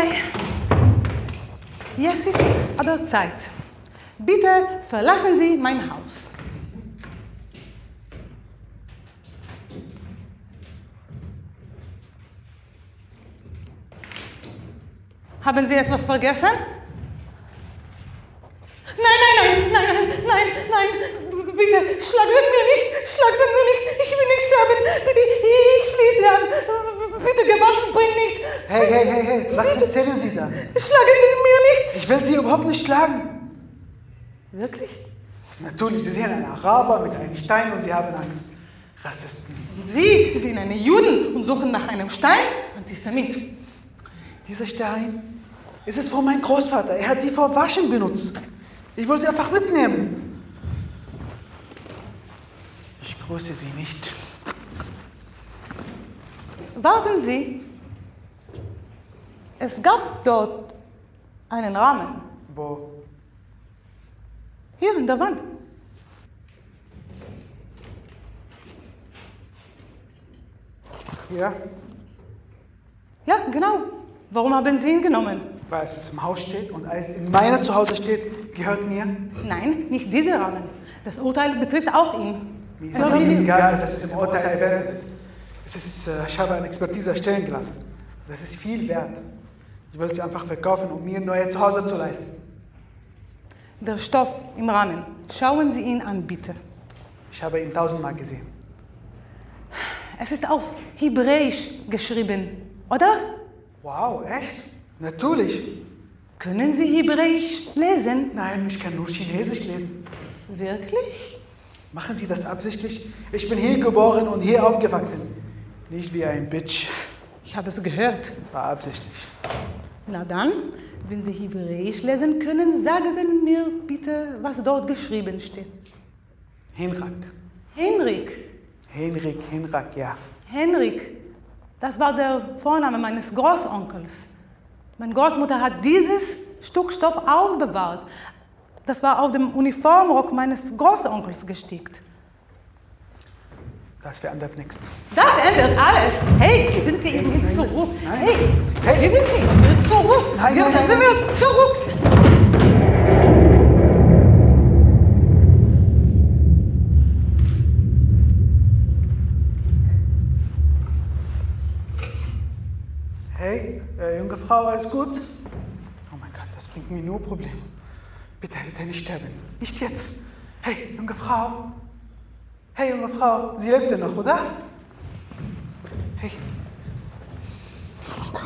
Okay. Jetzt ist an der Zeit. Bitte verlassen Sie mein Haus. Haben Sie etwas vergessen? Nein, bitte, schlagen Sie mir nicht, ich will nicht sterben, bitte, ich fliehe Sie an, bitte, Gewalt bringt nichts. Hey, was erzählen Sie da? Schlagen Sie mir nicht. Ich will Sie überhaupt nicht schlagen. Wirklich? Natürlich, Sie sehen einen Araber mit einem Stein und Sie haben Angst. Rassisten. Sie sind eine Juden und suchen nach einem Stein? Antisemit. Dieser Stein, es ist von meinem Großvater, er hat sie vor Waschen benutzt. Ich wollte sie einfach mitnehmen. Ich grüße Sie nicht. Warten Sie. Es gab dort einen Rahmen. Wo? Hier in der Wand. Ja? Ja, genau. Warum haben Sie ihn genommen? Weil es im Haus steht und alles in meinem Zuhause steht, gehört mir. Nein, nicht dieser Rahmen. Das Urteil betrifft auch ihn. Mir ist egal, dass es im Urteil erwähnt ist. Ich habe eine Expertise erstellen gelassen. Das ist viel wert. Ich will sie einfach verkaufen, um mir ein neues Zuhause zu leisten. Der Stoff im Rahmen. Schauen Sie ihn an, bitte. Ich habe ihn 1000-mal gesehen. Es ist auf Hebräisch geschrieben, oder? Wow, echt? Natürlich. Können Sie Hebräisch lesen? Nein, ich kann nur Chinesisch lesen. Wirklich? Machen Sie das absichtlich? Ich bin hier geboren und hier aufgewachsen. Nicht wie ein Bitch. Ich habe es gehört. Das war absichtlich. Na dann, wenn Sie Hebräisch lesen können, sagen Sie mir bitte, was dort geschrieben steht. Henrak. Henrik. Henrak, ja. Henrik. Das war der Vorname meines Großonkels. Meine Großmutter hat dieses Stück Stoff aufbewahrt. Das war auf dem Uniformrock meines Großonkels gestickt. Das verändert nichts. Das ändert alles. Hey, geben Sie ihn zurück. Hey, geben Sie ihn zurück. Geben Sie mir zurück. Hey, junge Frau, alles gut? Oh mein Gott, das bringt mir nur Probleme. Bitte nicht sterben. Nicht jetzt. Hey, junge Frau. Hey, junge Frau, Sie lebt ja noch, oder? Hey. Oh Gott.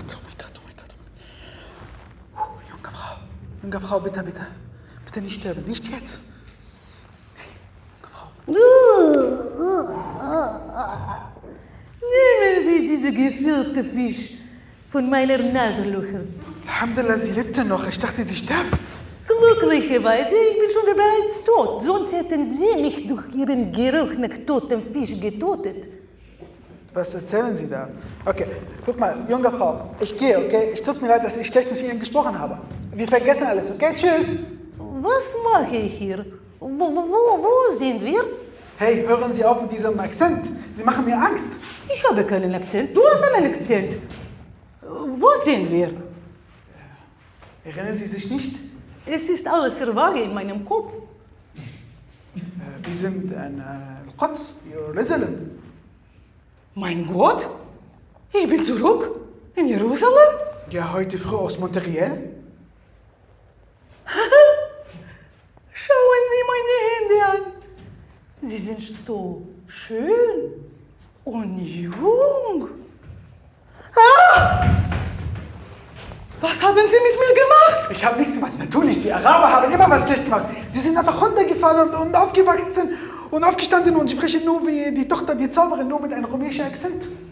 Junge Frau, bitte. Bitte nicht sterben. Nicht jetzt. Hey, junge Frau. Nehmen Sie diese gefüllte Fisch von meiner Nasenlöcher. Alhamdulillah, sie lebt ja noch. Ich dachte, sie sterbt. Glücklicherweise, ich bin schon bereits tot. Sonst hätten Sie mich durch Ihren Geruch nach totem Fisch getötet. Was erzählen Sie da? Okay, guck mal, junge Frau, ich gehe, okay? Es tut mir leid, dass ich schlecht mit Ihnen gesprochen habe. Wir vergessen alles, okay? Tschüss! Was mache ich hier? Wo sind wir? Hey, hören Sie auf mit diesem Akzent. Sie machen mir Angst. Ich habe keinen Akzent. Du hast einen Akzent. Wo sind wir? Erinnern Sie sich nicht? Es ist alles sehr vage in meinem Kopf. Wir sind in Al-Quds, Jerusalem. Mein Gott, ich bin zurück in Jerusalem? Ja, heute früh aus Monterriel. Schauen Sie meine Hände an. Sie sind so schön und jung. Was haben Sie mit mir gemacht? Ich habe nichts gemacht. Natürlich, die Araber haben immer was schlecht gemacht. Sie sind einfach runtergefallen und aufgewachsen und aufgestanden und sprechen nur wie die Tochter, die Zauberin, nur mit einem rumänischen Akzent.